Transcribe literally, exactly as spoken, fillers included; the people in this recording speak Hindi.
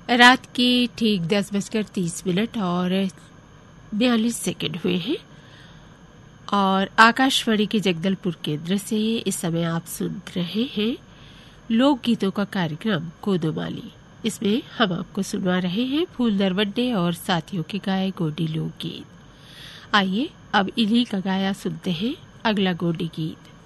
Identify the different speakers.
Speaker 1: रात के ठीक दस बजकर तीस मिनट और बयालीस सेकंड हुए हैं और आकाशवाणी के जगदलपुर केंद्र से इस समय आप सुन रहे हैं लोक गीतों का कार्यक्रम कोदोमाली। इसमें हम आपको सुनवा रहे हैं फूल नरवड्डे और साथियों के गाए गोडी लोकगीत। आइए अब इन्हीं का गाया सुनते हैं अगला गोडी गीत।